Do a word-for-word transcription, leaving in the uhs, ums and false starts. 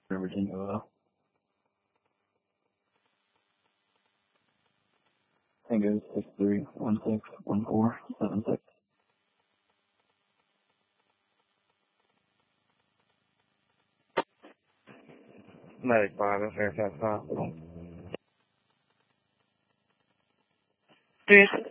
Virginia. Uh, Tango six three one six one four seven six. Medic five, that's Fairfax Hospital. Three